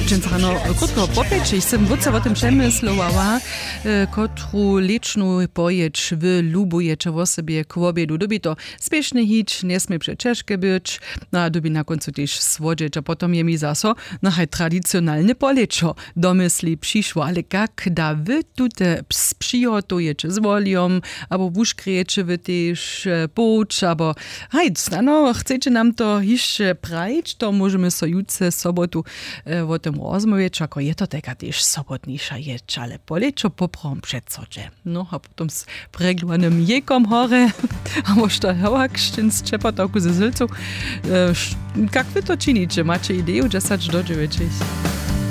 Dzień rano, krótko popieć, jestem wódca o tym przemysłowała, kotru liczną pojeć wylubujecie o sobie k obiedu. Dobi to spieszny hić, nie smie przecieszkę być, no a dobi na końcu też słodzieć, a potem je mi zaso, no haj tradycjonalne poleczo do myśli przyszło, ale jak da wy tutaj przygotujecie z wolią, albo wuszkrijecie wy też połcz, albo haj, no, chcecie nam to jeszcze prajć, to możemy so jutce sobotu o tym rozmawiać, ako je to taka też sobotniejsza jecz, ale poleczo poprom przedsodzie. No, a potem z preglanym jekom hore, a może hałak z czepotoku ze zylcu. Jak wy to czynicie? Macie ideę? 10 do 9.